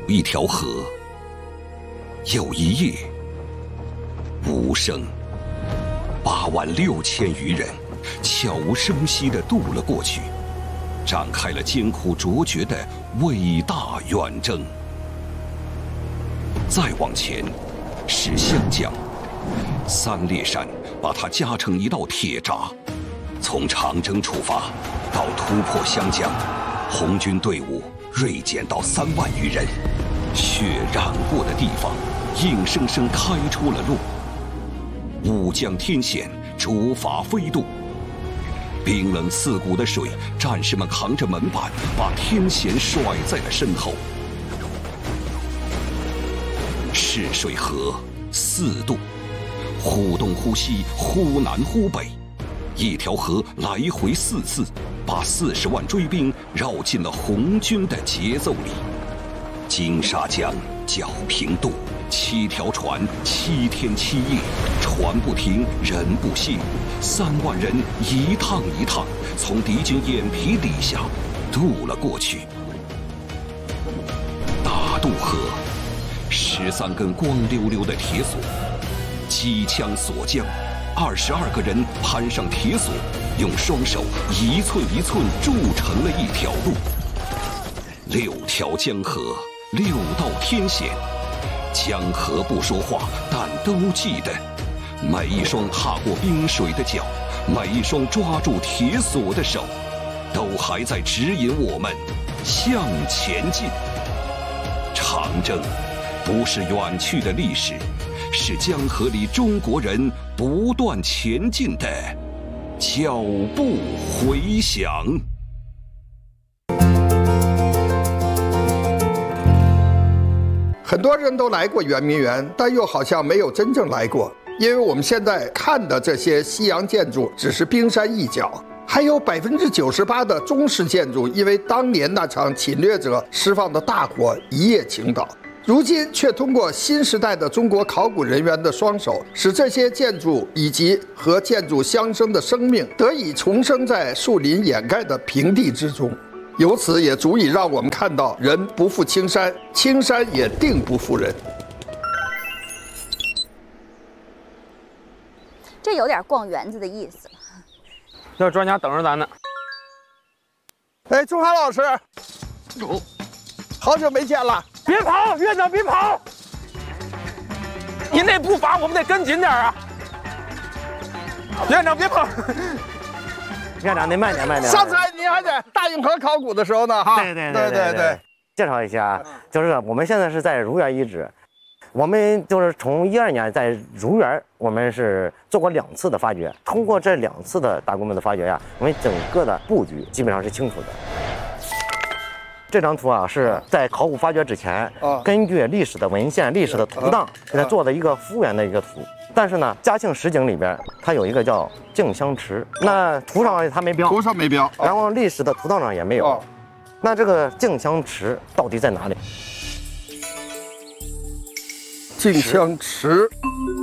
一条河。有一夜，无声，86000余人悄无声息地渡了过去，展开了艰苦卓绝的伟大远征。再往前是湘江，三烈山把它夹成一道铁闸，从长征出发到突破湘江，红军队伍锐减到3万余人，血染过的地方硬生生开出了路。武将天险，竹筏飞渡，冰冷刺骨的水，战士们扛着门板，把天险甩在了身后。赤水河4渡，忽东忽西，忽南忽北，一条河来回4次，把40万追兵绕进了红军的节奏里。金沙江剿平渡，7条船，7天7夜，船不停，人不歇，3万人一趟一趟从敌军眼皮底下渡了过去。大渡河，13根光溜溜的铁索，机枪锁浆，22个人攀上铁索，用双手一寸一寸筑成了一条路。6条江河，6道天险，江河不说话，但都记得。每一双踏过冰水的脚，每一双抓住铁索的手，都还在指引我们向前进。长征不是远去的历史，是江河里中国人不断前进的脚步回响。 很多人都来过圆明园，但又好像没有真正来过，因为我们现在看的这些西洋建筑只是冰山一角，还有98%的中式建筑因为当年那场侵略者释放的大火一夜倾倒，如今却通过新时代的中国考古人员的双手，使这些建筑以及和建筑相生的生命得以重生在树林掩盖的平地之中。由此也足以让我们看到人不负青山，青山也定不负人。 这有点逛园子的意思了。 这专家等着咱呢。 哎，钟涵老师，好久没见了。 别跑，院长别跑！您那步伐我们得跟紧点啊！院长别跑！ 院长您慢点慢点。 上次您还在大运河考古的时候呢，哈。对。 介绍一下，就是我们现在是在如园遗址，我们就是从12年在如园，我们是做过2次的发掘。通过这2次的大规模的发掘呀，我们整个的布局基本上是清楚的。这张图啊，是在考古发掘之前，根据历史的文献、历史的图档给它做的一个复原的一个图。但是呢，嘉庆实景里边它有一个叫镜香池，那图上它没标，然后历史的图档上也没有。那这个镜香池到底在哪里？ 镜香池